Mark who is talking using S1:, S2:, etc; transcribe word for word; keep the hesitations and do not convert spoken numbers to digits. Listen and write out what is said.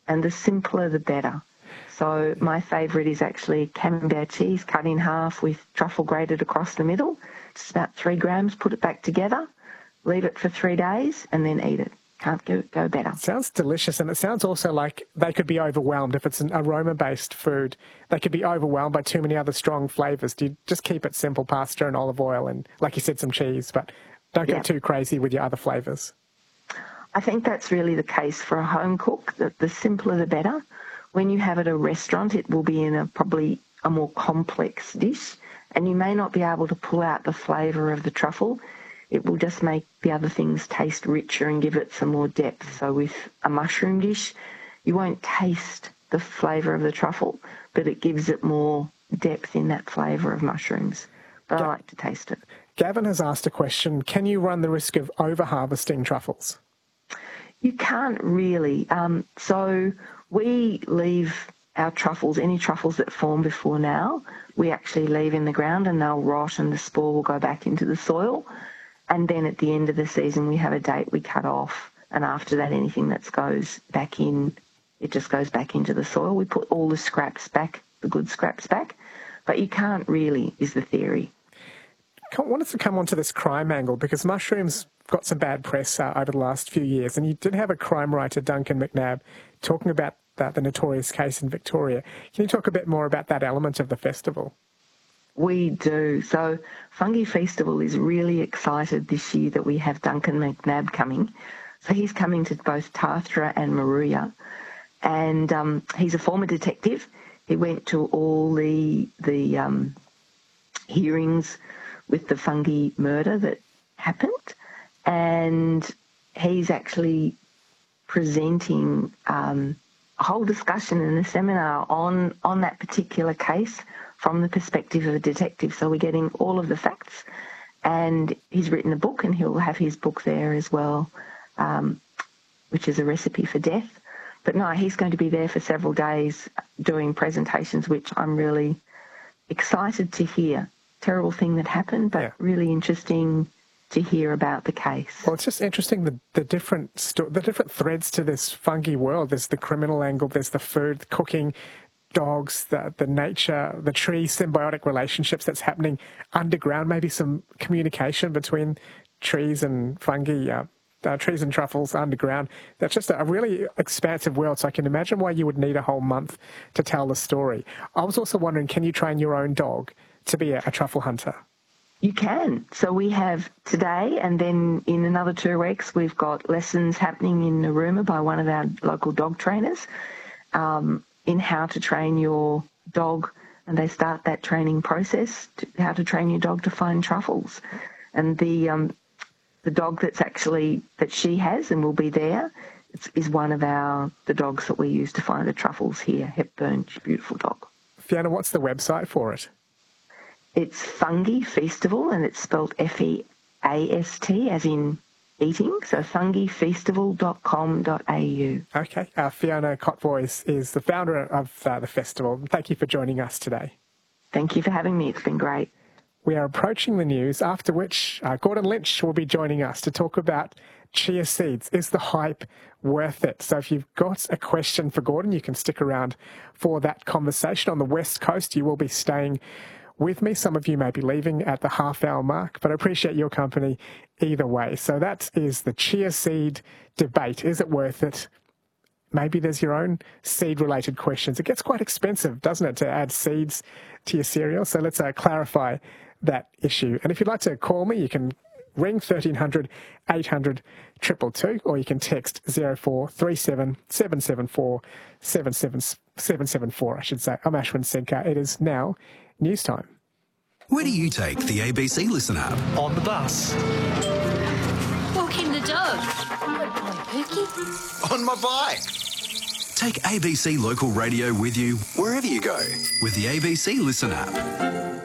S1: and the simpler the better. So my favourite is actually camembert cheese cut in half with truffle grated across the middle. It's about three grams. Put it back together, leave it for three days, and then eat it. Can't go, go better.
S2: Sounds delicious, and it sounds also like they could be overwhelmed. If it's an aroma-based food, they could be overwhelmed by too many other strong flavours. Do you just keep it simple, pasta and olive oil and, like you said, some cheese, but don't
S1: Yeah.
S2: go too crazy with your other flavours?
S1: I think that's really the case for a home cook, that the simpler the better. When you have it at a restaurant, it will be in a probably a more complex dish, and you may not be able to pull out the flavour of the truffle. It will just make the other things taste richer and give it some more depth. So with a mushroom dish, you won't taste the flavour of the truffle, but it gives it more depth in that flavour of mushrooms. But I like to taste it.
S2: Gavin has asked a question, can you run the risk of over-harvesting truffles?
S1: You can't really. Um, so we leave our truffles, any truffles that form before now, we actually leave in the ground and they'll rot and the spore will go back into the soil. And then at the end of the season, we have a date we cut off. And after that, anything that goes back in, it just goes back into the soil. We put all the scraps back, the good scraps back. But you can't really, is the theory.
S2: I wanted to come onto this crime angle because mushrooms got some bad press uh, over the last few years, and you did have a crime writer, Duncan McNabb, talking about that, the notorious case in Victoria. Can you talk a bit more about that element of the festival?
S1: We do. So Fungi Festival is really excited this year that we have Duncan McNabb coming. So he's coming to both Tathra and Moruya, and um, he's a former detective. He went to all the the um, hearings with the fungi murder that happened, and he's actually presenting um, a whole discussion in a seminar on, on that particular case from the perspective of a detective. So we're getting all of the facts, and he's written a book, and he'll have his book there as well, um, which is A Recipe for Death. But no, he's going to be there for several days doing presentations, which I'm really excited to hear. Terrible thing that happened, but
S2: yeah.
S1: really interesting to hear about the case.
S2: Well, it's just interesting the, the different sto- the different threads to this fungi world. There's the criminal angle, there's the food, the cooking, dogs, the, the nature, the tree symbiotic relationships that's happening underground, maybe some communication between trees and fungi, uh, uh, trees and truffles underground. That's just a, a really expansive world, so I can imagine why you would need a whole month to tell the story. I was also wondering, can you train your own dog to be a, a truffle hunter?
S1: You can. So we have today, and then in another two weeks, we've got lessons happening in Narooma by one of our local dog trainers um, in how to train your dog, and they start that training process, to how to train your dog to find truffles. And the um, the dog that's actually, that she has and will be there, it's, is one of our, the dogs that we use to find the truffles here, Hepburn. She's a beautiful dog.
S2: Fiona, what's the website for it?
S1: It's Fungi Festival, and it's spelled F E A S T, as in eating, so fungi festival dot com dot a u.
S2: Okay. Uh, Fiona Kotvois is the founder of uh, the festival. Thank you for joining us today.
S1: Thank you for having me. It's been great.
S2: We are approaching the news, after which uh, Gordon Lynch will be joining us to talk about chia seeds. Is the hype worth it? So if you've got a question for Gordon, you can stick around for that conversation. On the West Coast, you will be staying with me. Some of you may be leaving at the half hour mark, but I appreciate your company either way. So that is the chia seed debate. Is it worth it? Maybe there's your own seed-related questions. It gets quite expensive, doesn't it, to add seeds to your cereal? So let's uh, clarify that issue. And if you'd like to call me, you can ring thirteen hundred, eight hundred, two two two, or you can text zero four three seven, seven seven four, seven seven seven four, I should say. I'm Ashwin Sinka. It is now news time.
S3: Where do you take the A B C Listen app?
S4: On the bus.
S5: Walking the dog. Good boy, Pookie.
S3: On my bike. Take A B C Local Radio with you wherever you go with the A B C Listen app.